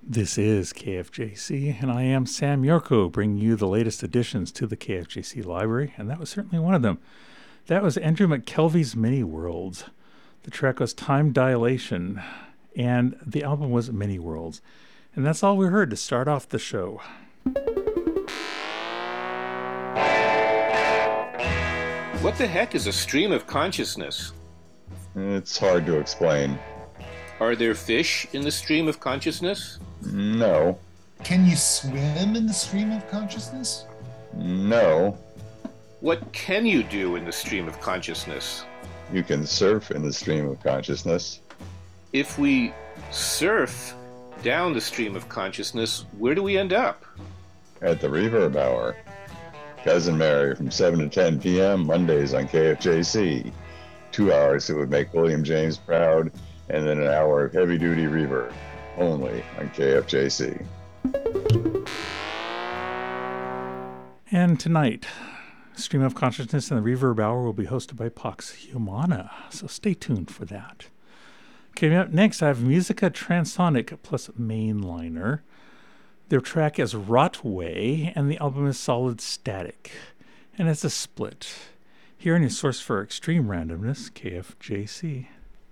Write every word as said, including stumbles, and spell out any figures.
This is K F J C, and I am Sam Yorko, bringing you the latest additions to the K F J C library, and that was certainly one of them. That was Andrew McKelvey's Many Worlds. The track was Time Dilation, and the album was Many Worlds. And that's all we heard to start off the show. What the heck is a stream of consciousness? It's hard to explain. Are there fish in the stream of consciousness? No. Can you swim in the stream of consciousness? No. What can you do in the stream of consciousness? You can surf in the stream of consciousness. If we surf down the stream of consciousness, where do we end up? At the Reverb Hour. Cousin Mary from seven to ten p.m. Mondays on K F J C. Two hours that would make William James proud, and then an hour of heavy-duty reverb, only on K F J C. And tonight, Stream of Consciousness and the Reverb Hour will be hosted by Pax Humana, so stay tuned for that. Okay, up next I have Musica Transonic plus Mainliner. Their track is Rotway, and the album is Solid Static, and it's a split. Here in your source for extreme randomness, K F J C.